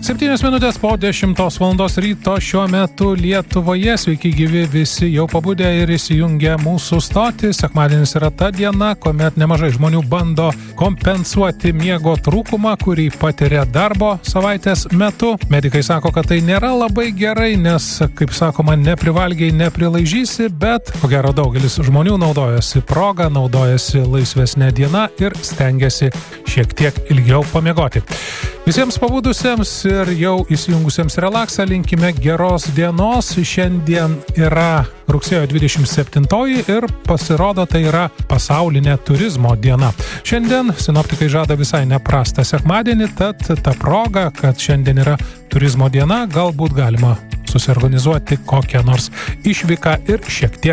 7 minutės po 10 valandos ryto šiuo metu Lietuvoje. Sveiki gyvi visi jau pabudę ir įsijungę mūsų stotį. Sekmadienis yra ta diena, kuomet nemažai žmonių bando kompensuoti miego trūkumą, kurį patiria darbo savaitės metu. Medikai sako, kad tai nėra labai gerai, nes, kaip sakoma, neprivalgiai neprilaižysi, bet ko gero daugelis žmonių naudojasi progą, naudojasi laisvesnė diena ir stengiasi šiek tiek ilgiau pamiegoti. Visiems pabudusiems ir jau įsijungusiems relaksą linkime geros dienos. Šiandien yra rugsėjo 27 ir pasirodo tai yra pasaulinė turizmo diena. Šiandien sinoptikai žada visai neprastą sekmadienį, tad ta proga, kad šiandien yra turizmo diena, galbūt galima susiorganizuoti kokią nors išvyką ir šiek tiek